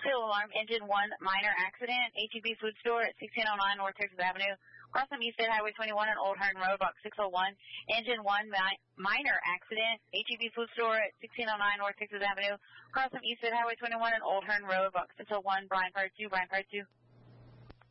Detail alarm, engine 1, minor accident, HEB food store at 1609 North Texas Avenue. Cross from East State Highway 21 and Old Hearn Road, box 601. Engine 1, minor accident, HEB food store at 1609 North Texas Avenue. Cross from East State Highway 21 and Old Hearn Road, box 601. Brian Fire 2, Brian Fire 2.